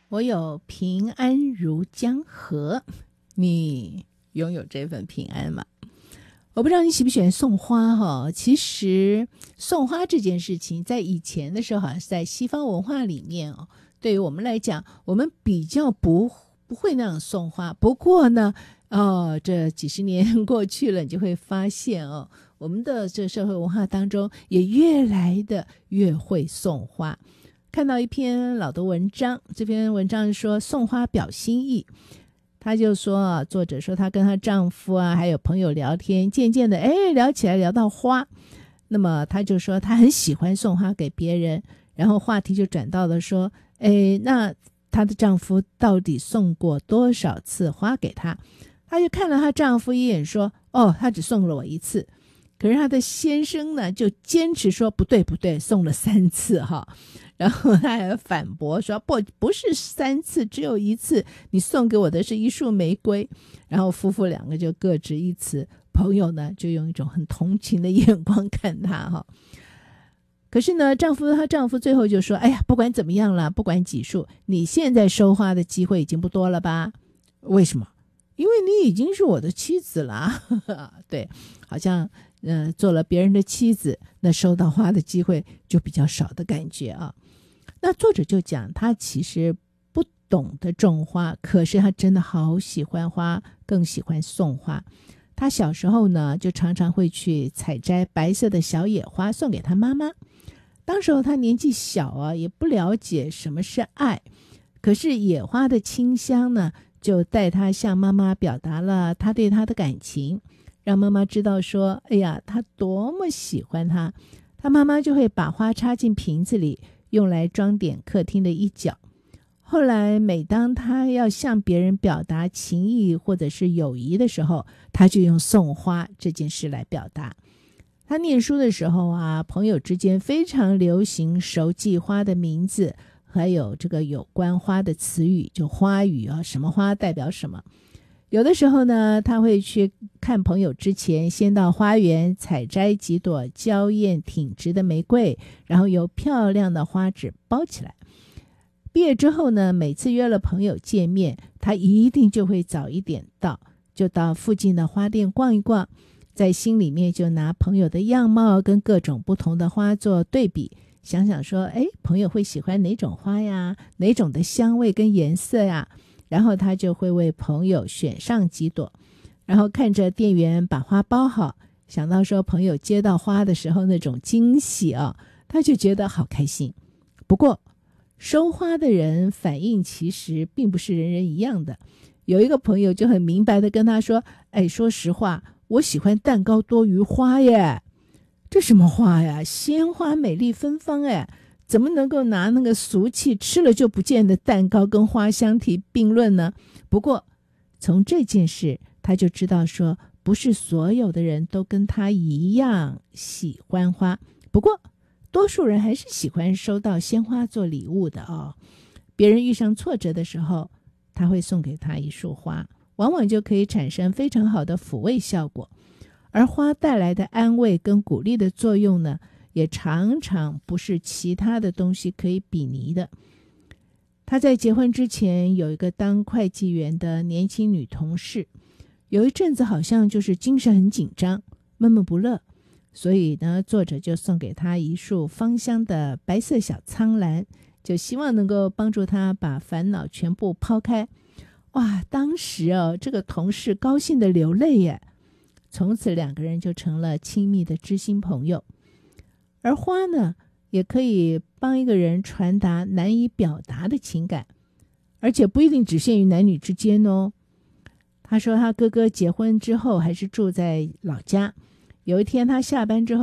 我有平安如江河，你拥有这份平安吗？我不知道你喜不喜欢送花哈。其实送花这件事情在以前的时候好像是在西方文化里面哦，对于我们来讲我们比较不会那样送花。不过呢这几十年过去了，你就会发现哦，我们的这社会文化当中也越来的越会送花。看到一篇老的文章，这篇文章说送花表心意。他就说作者说她跟她丈夫还有朋友聊天，渐渐的聊起来聊到花，那么她就说她很喜欢送花给别人，然后话题就转到了说那她的丈夫到底送过多少次花给她。她就看了她丈夫一眼说他只送了我1次。可是她的先生呢就坚持说不对，送了3次哈。然后他还反驳说不是3次，只有1次，你送给我的是一束玫瑰。然后夫妇两个就各执一词，朋友呢就用一种很同情的眼光看他哈。可是呢她丈夫最后就说不管怎么样啦，不管几束，你现在收花的机会已经不多了吧？为什么？因为你已经是我的妻子了对，好像做了别人的妻子，那收到花的机会就比较少的感觉啊。那作者就讲他其实不懂得种花，可是他真的好喜欢花，更喜欢送花。他小时候呢就常常会去采摘白色的小野花送给他妈妈。当时候他年纪小也不了解什么是爱，可是野花的清香呢就带他向妈妈表达了他对他的感情，让妈妈知道说他多么喜欢他。他妈妈就会把花插进瓶子里，用来装点客厅的一角。后来每当他要向别人表达情谊或者是友谊的时候，他就用送花这件事来表达。他念书的时候朋友之间非常流行熟记花的名字，还有这个有关花的词语，就花语什么花代表什么。有的时候呢他会去看朋友之前，先到花园采摘几朵娇艳挺直的玫瑰，然后由漂亮的花纸包起来。毕业之后呢，每次约了朋友见面，他一定就会早一点到，就到附近的花店逛一逛，在心里面就拿朋友的样貌跟各种不同的花做对比，想想说朋友会喜欢哪种花呀，哪种的香味跟颜色呀，然后他就会为朋友选上几朵，然后看着店员把花包好，想到说朋友接到花的时候那种惊喜他就觉得好开心。不过收花的人反应其实并不是人人一样的。有一个朋友就很明白的跟他说说实话，我喜欢蛋糕多于花耶。这什么花呀？鲜花美丽芬芳怎么能够拿那个俗气吃了就不见的蛋糕跟花相提并论呢？不过从这件事他就知道说，不是所有的人都跟他一样喜欢花。不过多数人还是喜欢收到鲜花做礼物的别人遇上挫折的时候，他会送给他一束花，往往就可以产生非常好的抚慰效果。而花带来的安慰跟鼓励的作用呢，也常常不是其他的东西可以比拟的。他在结婚之前有一个当会计员的年轻女同事，有一阵子好像就是精神很紧张，闷闷不乐，所以呢作者就送给她一束芳香的白色小苍兰，就希望能够帮助她把烦恼全部抛开。哇，当时这个同事高兴的流泪耶。从此2个人就成了亲密的知心朋友。而花呢，也可以帮一个人传达难以表达的情感，而且不一定只限于男女之间他说他哥哥结婚之后还是住在老家，有一天他下班之后